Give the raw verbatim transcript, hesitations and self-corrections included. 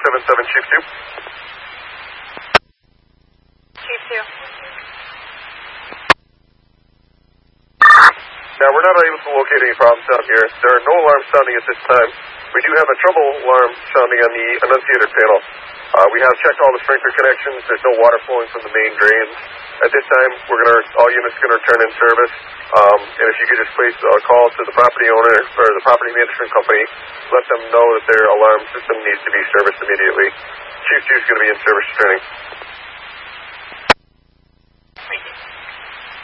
seven seven, Chief two. Chief two. Now, we're not able to locate any problems down here. There are no alarms sounding at this time. We do have a trouble alarm sounding on the annunciator panel. Uh, we have checked all the sprinkler connections. There's no water flowing from the main drains. At this time, we're gonna all units going to return in service. Um, and if you could just place a call to the property owner or the property management company, let them know that their alarm system needs to be serviced immediately. Chief two is going to be in service returning.